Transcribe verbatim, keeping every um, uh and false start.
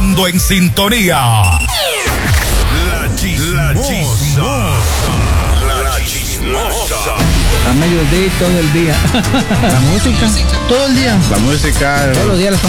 entrando en sintonía. La chismosa. La chismosa. A mediodía y todo el día. La música. Todo el día. La música. Todos los días.